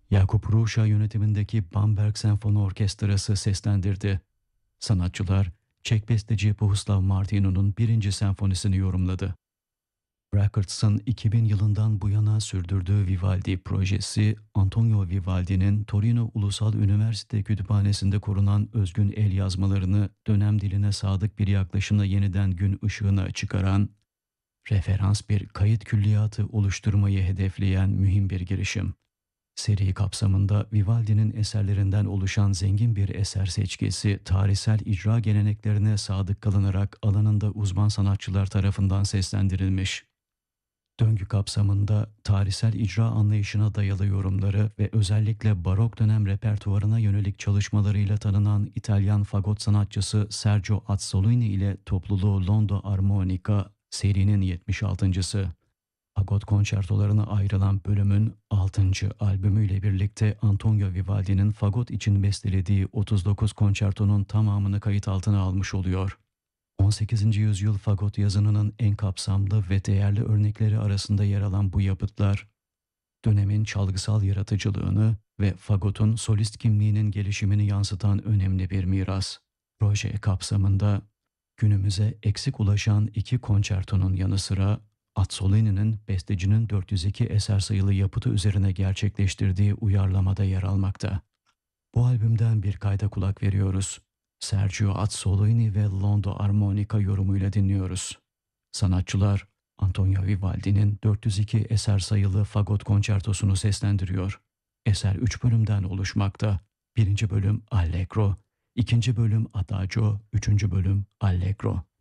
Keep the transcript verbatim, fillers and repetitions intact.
Jakub Ruša yönetimindeki Bamberg Senfoni Orkestrası seslendirdi. Sanatçılar, Çek besteci Bohuslav Martino'nun birinci senfonisini yorumladı. Records'ın iki bin yılından bu yana sürdürdüğü Vivaldi projesi, Antonio Vivaldi'nin Torino Ulusal Üniversite Kütüphanesi'nde korunan özgün el yazmalarını dönem diline sadık bir yaklaşımla yeniden gün ışığına çıkaran, referans bir kayıt külliyatı oluşturmayı hedefleyen mühim bir girişim. Seri kapsamında Vivaldi'nin eserlerinden oluşan zengin bir eser seçkisi, tarihsel icra geleneklerine sadık kalınarak alanında uzman sanatçılar tarafından seslendirilmiş. Döngü kapsamında tarihsel icra anlayışına dayalı yorumları ve özellikle barok dönem repertuarına yönelik çalışmalarıyla tanınan İtalyan fagot sanatçısı Sergio Azzolini ile topluluğu Londo Armonica serinin yetmiş altıncısı. Fagot konçertolarına ayrılan bölümün altıncı albümüyle birlikte Antonio Vivaldi'nin fagot için bestelediği otuz dokuz konçertonun tamamını kayıt altına almış oluyor. on sekizinci yüzyıl fagot yazınının en kapsamlı ve değerli örnekleri arasında yer alan bu yapıtlar, dönemin çalgısal yaratıcılığını ve fagotun solist kimliğinin gelişimini yansıtan önemli bir miras. Proje kapsamında günümüze eksik ulaşan iki konçertonun yanı sıra Azzolini'nin bestecinin dört yüz iki eser sayılı yapıtı üzerine gerçekleştirdiği uyarlamada yer almakta. Bu albümden bir kayda kulak veriyoruz. Sergio Azzolini ve Londo Armonica yorumuyla dinliyoruz. Sanatçılar Antonio Vivaldi'nin dört yüz iki eser sayılı fagot konçertosunu seslendiriyor. Eser üç bölümden oluşmakta. Birinci bölüm Allegro, ikinci bölüm Adagio, üçüncü bölüm Allegro.